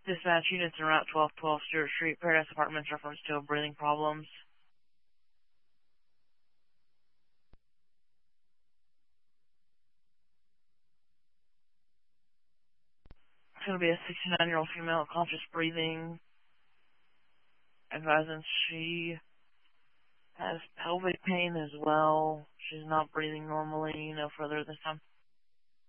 Dispatch units en route 1212 Stewart Street, Paradise Apartments, reference to breathing problems. It's going to be a 69-year-old female, conscious breathing. Advising she has pelvic pain as well. She's not breathing normally, no further this time.